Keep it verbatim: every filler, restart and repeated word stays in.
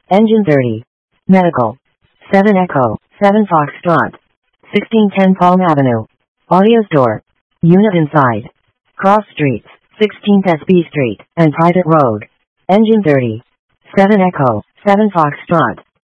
Engine thirty. Medical. seven Echo, seven Foxtrot. sixteen ten Palm Avenue. Audio store. Unit inside. Cross streets, sixteenth S B Street, and private road. Engine thirty. seven Echo, seven Foxtrot.